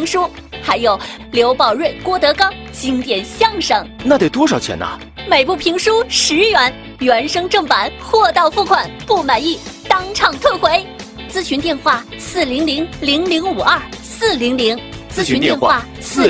书，还有刘宝瑞、郭德纲经典相声。 那得多少钱呢？ 每部评书10元，原声正版，货到付款，不满意当场退回。咨询电话400-0052，400。 咨询电话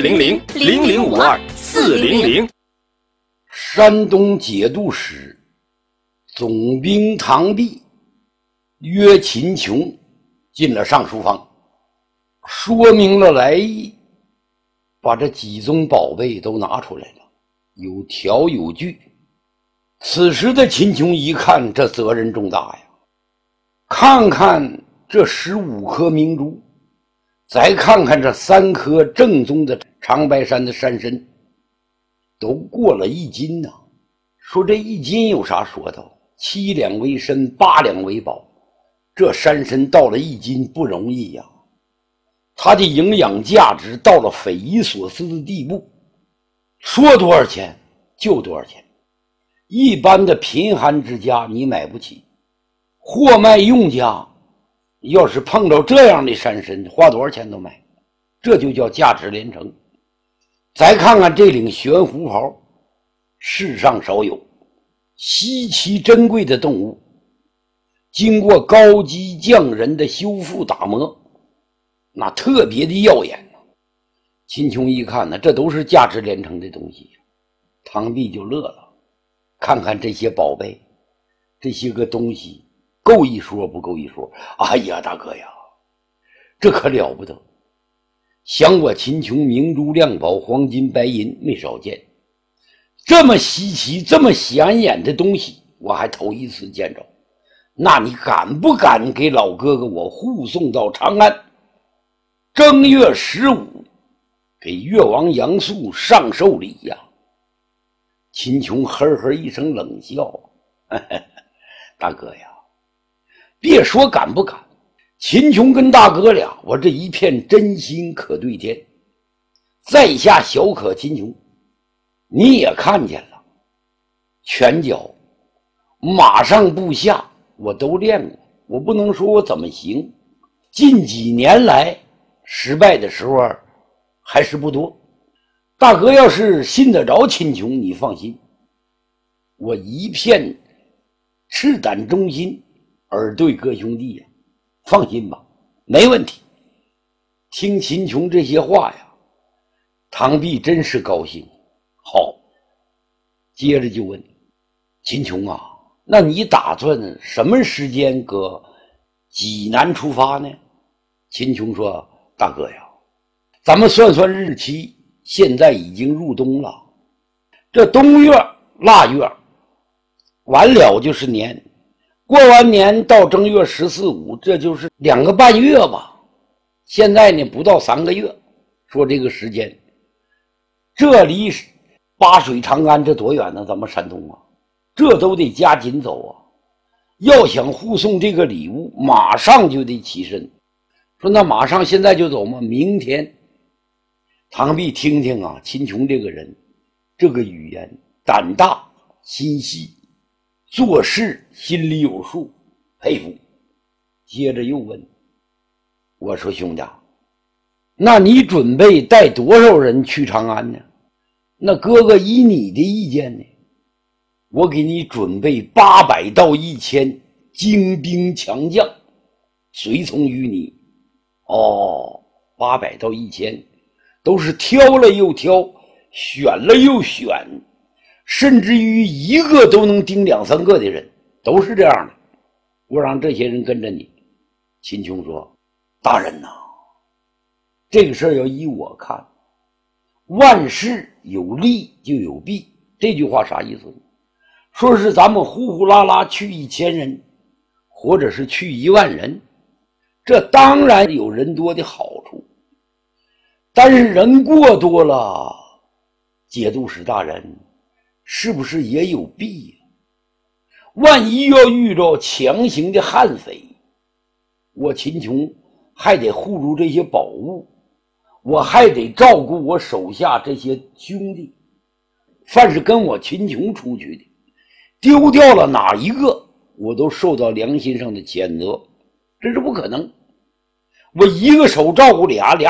400-0052，400。 山东节度使总兵唐弼约秦琼进了上书房，说明了来意，把这几宗宝贝都拿出来了，有条有据。此时的秦琼一看，这责任重大呀！看看这15颗明珠，再看看这3颗正宗的长白山的山参，都过了1斤呐。说这1斤有啥说头？7两为参，8两为宝。这山参到了1斤不容易呀，它的营养价值到了匪夷所思的地步，说多少钱就多少钱。一般的贫寒之家你买不起，货卖用家要是碰到这样的山参，花多少钱都买，这就叫价值连城。再看看这领玄狐袍，世上少有，稀奇珍贵的动物，经过高级匠人的修复打磨，那特别的耀眼。秦琼一看呢，这都是价值连城的东西。唐弼就乐了，看看这些宝贝，这些个东西够一说不够一说。哎呀，大哥呀，这可了不得，想我秦琼明珠亮宝黄金白银没少见，这么稀奇这么显眼的东西我还头一次见着。那你敢不敢给老哥哥我护送到长安，正月15给越王杨素上寿礼呀？秦琼呵呵一声冷笑，呵呵，大哥呀，别说敢不敢，秦琼跟大哥俩，我这一片真心可对天。在下小可秦琼，你也看见了，拳脚马上步下我都练过，我不能说我怎么行，近几年来失败的时候还是不多。大哥要是信得着秦琼，你放心，我一片赤胆忠心，耳对哥兄弟呀，放心吧，没问题。听秦琼这些话呀，唐弼真是高兴。好，接着就问秦琼啊，那你打算什么时间搁济南出发呢？秦琼说，大哥呀，咱们算算日期，现在已经入冬了，这冬月腊月完了就是年，过完年到正月14、15，这就是2个半月吧。现在呢不到3个月，说这个时间，这离八水长安这多远呢？咱们山东啊，这都得加紧走啊。要想护送这个礼物，马上就得起身。说那马上现在就走吗？明天。唐弼听听啊，秦琼这个人，这个语言胆大心细，做事心里有数，佩服。接着又问，我说兄弟，那你准备带多少人去长安呢？那哥哥以你的意见呢？我给你准备800到1000精兵强将随从于你。哦，800到1000都是挑了又挑，选了又选，甚至于一个都能盯2、3个的人，都是这样的。我让这些人跟着你。秦琼说，大人呐，这个事儿要依我看，万事有利就有弊。这句话啥意思？说是咱们呼呼啦啦去1000人，或者是去1万人，这当然有人多的好处，但是人过多了，节度使大人是不是也有弊呀？万一要遇着强行的悍匪，我秦琼还得护住这些宝物，我还得照顾我手下这些兄弟，凡是跟我秦琼出去的，丢掉了哪一个，我都受到良心上的谴责，这是不可能。我一个手照顾俩